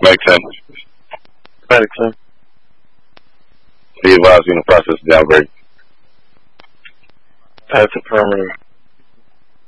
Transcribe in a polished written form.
Make 10. Medic 10. Be advised in the process of downgrade. Pass affirmative.